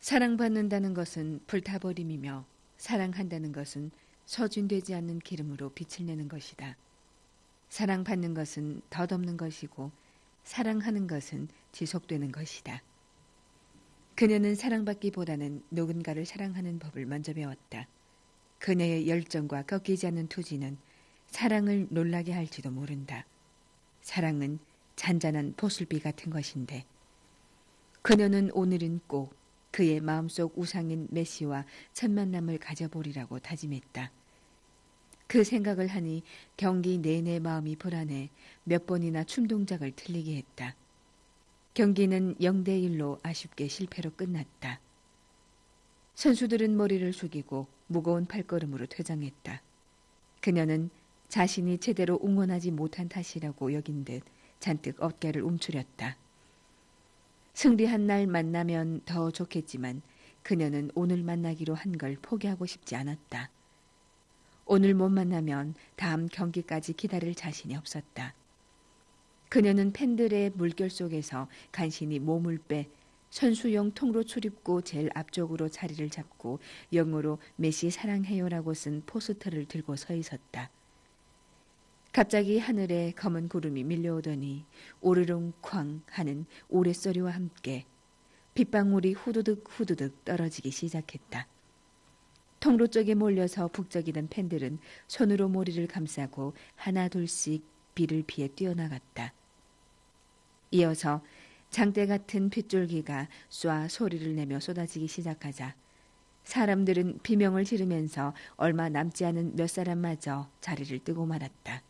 사랑받는다는 것은 불타버림이며 사랑한다는 것은 서준되지 않는 기름으로 빛을 내는 것이다. 사랑받는 것은 덧없는 것이고 사랑하는 것은 지속되는 것이다. 그녀는 사랑받기보다는 누군가를 사랑하는 법을 먼저 배웠다. 그녀의 열정과 꺾이지 않는 투지는 사랑을 놀라게 할지도 모른다. 사랑은 잔잔한 보슬비 같은 것인데 그녀는 오늘은 꼭 그의 마음속 우상인 메시와 첫 만남을 가져보리라고 다짐했다. 그 생각을 하니 경기 내내 마음이 불안해 몇 번이나 춤 동작을 틀리게 했다. 경기는 0대1로 아쉽게 실패로 끝났다. 선수들은 머리를 숙이고 무거운 발걸음으로 퇴장했다. 그녀는 자신이 제대로 응원하지 못한 탓이라고 여긴 듯 잔뜩 어깨를 움츠렸다. 승리한 날 만나면 더 좋겠지만 그녀는 오늘 만나기로 한 걸 포기하고 싶지 않았다. 오늘 못 만나면 다음 경기까지 기다릴 자신이 없었다. 그녀는 팬들의 물결 속에서 간신히 몸을 빼 선수용 통로 출입구 제일 앞쪽으로 자리를 잡고 영어로 메시 사랑해요라고 쓴 포스터를 들고 서 있었다. 갑자기 하늘에 검은 구름이 밀려오더니 오르릉쾅 하는 오랫소리와 함께 빗방울이 후두득 후두득 떨어지기 시작했다. 통로 쪽에 몰려서 북적이던 팬들은 손으로 머리를 감싸고 하나 둘씩 비를 피해 뛰어나갔다. 이어서 장대 같은 빗줄기가 쏴 소리를 내며 쏟아지기 시작하자 사람들은 비명을 지르면서 얼마 남지 않은 몇 사람마저 자리를 뜨고 말았다.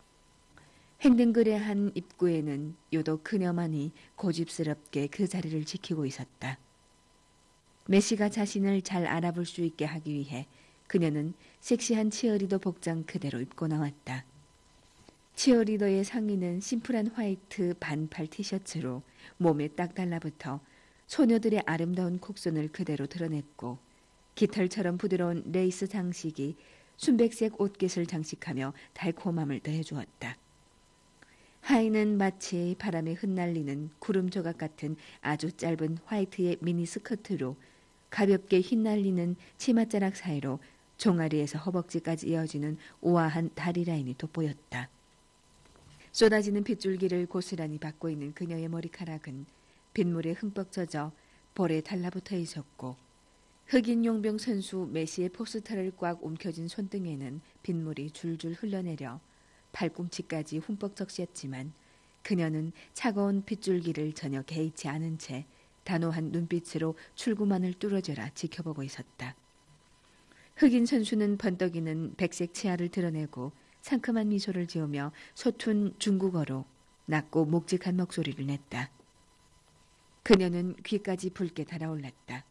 횡댕그레한 입구에는 유독 그녀만이 고집스럽게 그 자리를 지키고 있었다. 메시가 자신을 잘 알아볼 수 있게 하기 위해 그녀는 섹시한 치어리더 복장 그대로 입고 나왔다. 치어리더의 상의는 심플한 화이트 반팔 티셔츠로 몸에 딱 달라붙어 소녀들의 아름다운 곡선을 그대로 드러냈고 깃털처럼 부드러운 레이스 장식이 순백색 옷깃을 장식하며 달콤함을 더해주었다. 하의는 마치 바람에 흩날리는 구름 조각 같은 아주 짧은 화이트의 미니 스커트로 가볍게 휘날리는 치맛자락 사이로 종아리에서 허벅지까지 이어지는 우아한 다리 라인이 돋보였다. 쏟아지는 빗줄기를 고스란히 받고 있는 그녀의 머리카락은 빗물에 흠뻑 젖어 볼에 달라붙어 있었고 흑인 용병 선수 메시의 포스터를 꽉 움켜쥔 손등에는 빗물이 줄줄 흘러내려 발꿈치까지 흠뻑 적셨지만 그녀는 차가운 빗줄기를 전혀 개의치 않은 채 단호한 눈빛으로 출구만을 뚫어져라 지켜보고 있었다. 흑인 선수는 번덕이는 백색 치아를 드러내고 상큼한 미소를 지으며 서툰 중국어로 낮고 묵직한 목소리를 냈다. 그녀는 귀까지 붉게 달아올랐다.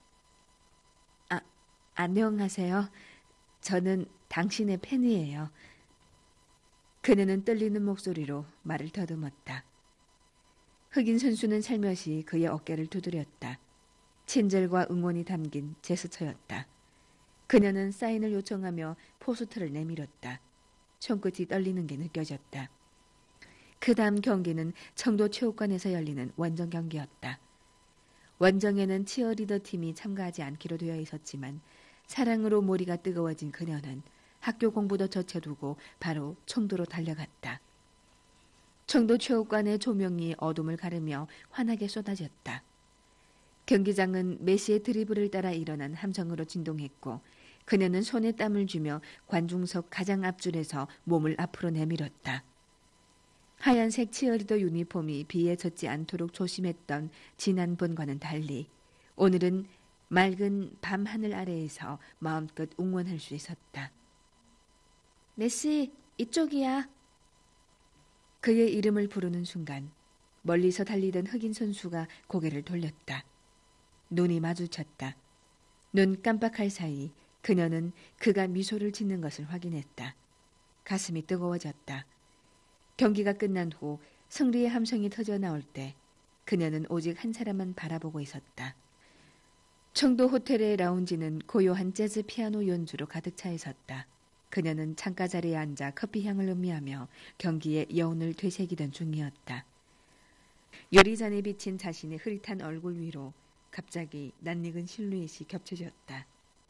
안녕하세요. 저는 당신의 팬이에요. 그녀는 떨리는 목소리로 말을 더듬었다. 흑인 선수는 살며시 그의 어깨를 두드렸다. 친절과 응원이 담긴 제스처였다. 그녀는 사인을 요청하며 포스터를 내밀었다. 손끝이 떨리는 게 느껴졌다. 그 다음 경기는 청도 체육관에서 열리는 원정 경기였다. 원정에는 치어리더 팀이 참가하지 않기로 되어 있었지만 사랑으로 머리가 뜨거워진 그녀는 학교 공부도 젖혀두고 바로 청도로 달려갔다. 청도 체육관의 조명이 어둠을 가르며 환하게 쏟아졌다. 경기장은 메시의 드리블을 따라 일어난 함성으로 진동했고 그녀는 손에 땀을 주며 관중석 가장 앞줄에서 몸을 앞으로 내밀었다. 하얀색 치어리더 유니폼이 비에 젖지 않도록 조심했던 지난번과는 달리 오늘은 맑은 밤하늘 아래에서 마음껏 응원할 수 있었다. 메시, 이쪽이야. 그의 이름을 부르는 순간 멀리서 달리던 흑인 선수가 고개를 돌렸다. 눈이 마주쳤다. 눈 깜빡할 사이 그녀는 그가 미소를 짓는 것을 확인했다. 가슴이 뜨거워졌다. 경기가 끝난 후 승리의 함성이 터져 나올 때 그녀는 오직 한 사람만 바라보고 있었다. 청도 호텔의 라운지는 고요한 재즈 피아노 연주로 가득 차 있었다. 그녀는 창가 자리에 앉아 커피 향을 음미하며 경기의 여운을 되새기던 중이었다. 유리잔에 비친 자신의 흐릿한 얼굴 위로 갑자기 낯익은 실루엣이 겹쳐졌다.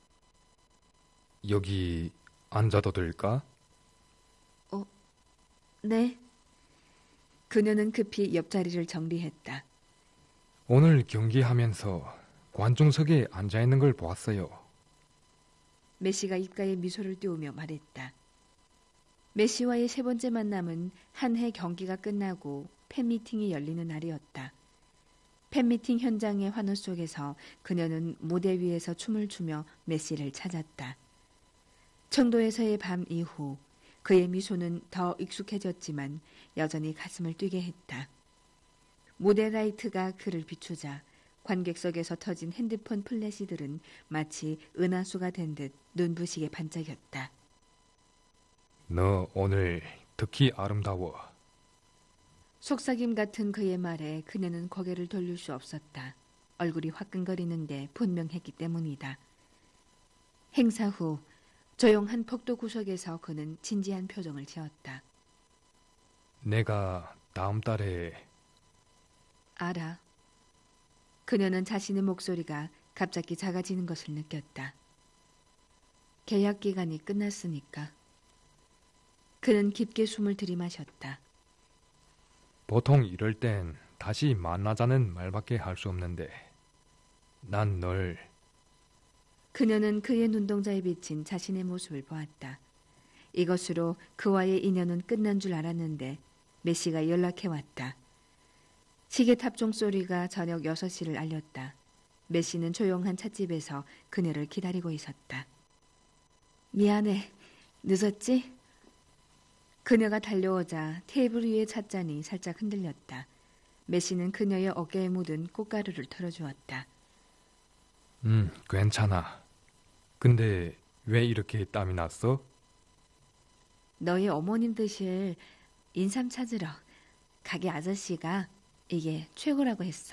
여기 앉아도 될까? 네. 그녀는 급히 옆자리를 정리했다. 오늘 경기하면서 관중석에 앉아 있는 걸 보았어요. 메시가 입가에 미소를 띄우며 말했다. 메시와의 세 번째 만남은 한 해 경기가 끝나고 팬미팅이 열리는 날이었다. 팬미팅 현장의 환호 속에서 그녀는 무대 위에서 춤을 추며 메시를 찾았다. 청도에서의 밤 이후 그의 미소는 더 익숙해졌지만 여전히 가슴을 뛰게 했다. 무대 라이트가 그를 비추자 관객석에서 터진 핸드폰 플래시들은 마치 은하수가 된 듯 눈부시게 반짝였다. 너 오늘 특히 아름다워. 속삭임 같은 그의 말에 그녀는 고개를 돌릴 수 없었다. 얼굴이 화끈거리는 게 분명했기 때문이다. 행사 후 조용한 폭도 구석에서 그는 진지한 표정을 지었다. 내가 다음 달에 알아. 그녀는 자신의 목소리가 갑자기 작아지는 것을 느꼈다. 계약 기간이 끝났으니까. 그는 깊게 숨을 들이마셨다. 보통 이럴 땐 다시 만나자는 말밖에 할 수 없는데 난 널 그녀는 그의 눈동자에 비친 자신의 모습을 보았다. 이것으로 그와의 인연은 끝난 줄 알았는데 메시가 연락해왔다. 시계 탑종 소리가 저녁 6시를 알렸다. 메시는 조용한 찻집에서 그녀를 기다리고 있었다. 미안해. 늦었지? 그녀가 달려오자 테이블 위의 찻잔이 살짝 흔들렸다. 메시는 그녀의 어깨에 묻은 꽃가루를 털어주었다. 괜찮아. 근데 왜 이렇게 땀이 났어? 너희 어머님 드실 인삼 찾으러 가게 아저씨가 이게 최고라고 했어.